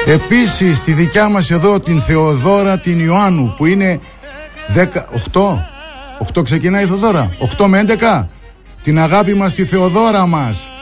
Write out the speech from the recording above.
Επίσης τη δικιά μας εδώ την Θεοδώρα την Ιωάννου που είναι 8 ξεκινάει η Θεοδώρα, 8 με 11. Την αγάπη μας τη Θεοδώρα μας,